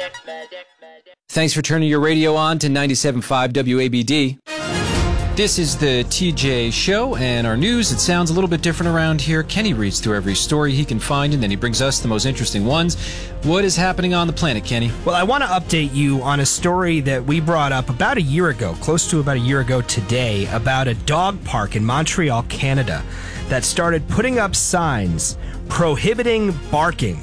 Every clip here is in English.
Thanks for turning your radio on to 97.5 WABD. This is the TJ Show, and our news, it sounds a little bit different around here. Kenny reads through every story he can find, and then he brings us the most interesting ones. What is happening on the planet, Kenny? Well, I want to update you on a story that we brought up about a year ago, close to about a year ago today, about a dog park in Montreal, Canada, that started putting up signs prohibiting barking.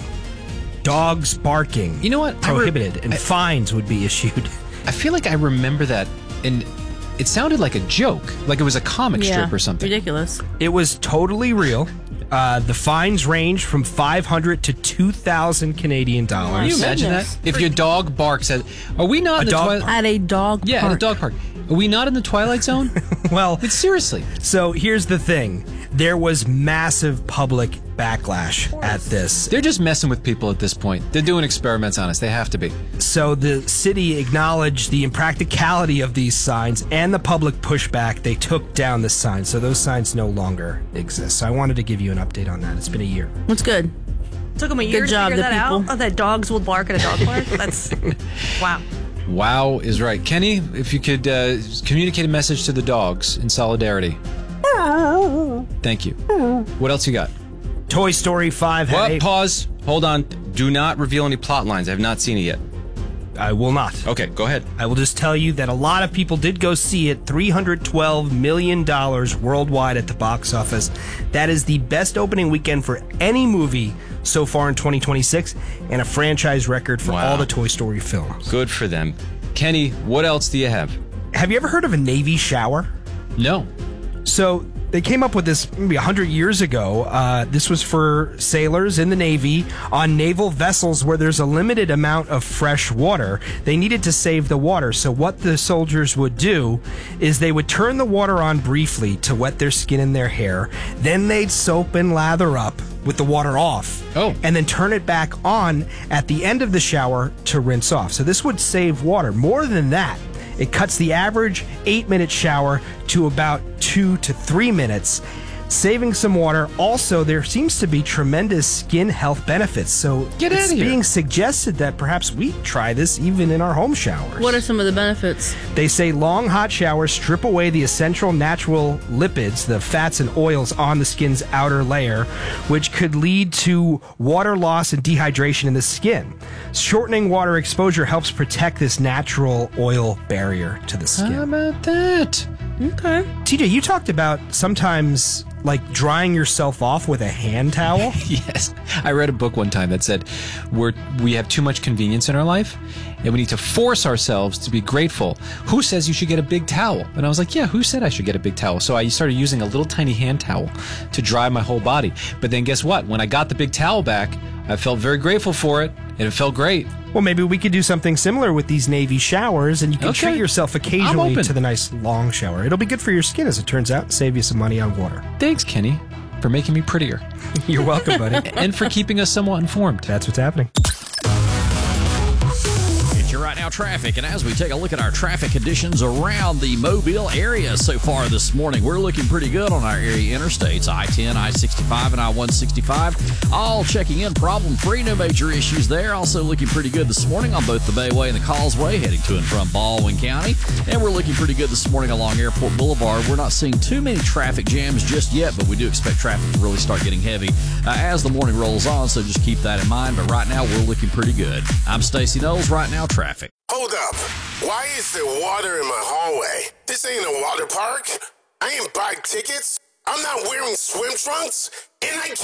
Dogs barking. You know what? Prohibited, and fines would be issued. I feel like I remember that, and it sounded like a joke, like it was a comic strip or something. Ridiculous. It was totally real. The fines range from $500 to $2,000 Canadian dollars. Can you imagine that? If your dog barks at... Are we not in the Twilight... At a dog park. Yeah, at a dog park. Are we not in the Twilight Zone? Well... Seriously. So here's the thing. There was massive public backlash at this. They're just messing with people at this point. They're doing experiments on us. They have to be. So the city acknowledged the impracticality of these signs and the public pushback. They took down the signs, so those signs no longer exist. So I wanted to give you an update on that. It's been a year. That's good. Took them a year Good job, to figure the that people. out. Oh, that dogs will bark at a dog park. That's wow. Wow is right. Kenny, if you could communicate a message to the dogs in solidarity. Thank you. What else you got? Toy Story 5 had What? Pause. Hold on. Do not reveal any plot lines. I have not seen it yet. I will not. Okay, go ahead. I will just tell you that a lot of people did go see it. $312 million worldwide at the box office. That is the best opening weekend for any movie so far in 2026 and a franchise record for all the Toy Story films. Good for them. Kenny, what else do you have? Have you ever heard of a Navy shower? No. So they came up with this maybe 100 years ago. This was for sailors in the Navy on naval vessels where there's a limited amount of fresh water. They needed to save the water. So what the soldiers would do is they would turn the water on briefly to wet their skin and their hair. Then they'd soap and lather up with the water off. And then turn it back on at the end of the shower to rinse off. So this would save water. More than that, it cuts the average 8-minute shower to about 2 to 3 minutes, saving some water. Also, there seems to be tremendous skin health benefits. So it's being suggested that perhaps we try this even in our home showers. What are some of the benefits? They say long hot showers strip away the essential natural lipids, the fats and oils on the skin's outer layer, which could lead to water loss and dehydration in the skin. Shortening water exposure helps protect this natural oil barrier to the skin. How about that? Okay. TJ, you talked about sometimes like drying yourself off with a hand towel. Yes. I read a book one time that said we have too much convenience in our life and we need to force ourselves to be grateful. Who says you should get a big towel? And I was like, yeah, who said I should get a big towel? So I started using a little tiny hand towel to dry my whole body. But then guess what? When I got the big towel back, I felt very grateful for it and it felt great. Well, maybe we could do something similar with these Navy showers, and you can treat yourself occasionally to the nice long shower. It'll be good for your skin, as it turns out, save you some money on water. Thanks, Kenny, for making me prettier. You're welcome, buddy. And for keeping us somewhat informed. That's what's happening. Your Right Now traffic, and as we take a look at our traffic conditions around the Mobile area so far this morning, we're looking pretty good on our area interstates, I-10, I-65, and I-165, all checking in problem-free, no major issues there. Also looking pretty good this morning on both the Bayway and the Causeway, heading to and from Baldwin County, and we're looking pretty good this morning along Airport Boulevard. We're not seeing too many traffic jams just yet, but we do expect traffic to really start getting heavy as the morning rolls on, so just keep that in mind. But right now, we're looking pretty good. I'm Stacey Knowles, Right Now Traffic. Hold up. Why is there water in my hallway? This ain't a water park. I ain't buy tickets. I'm not wearing swim trunks. And I can't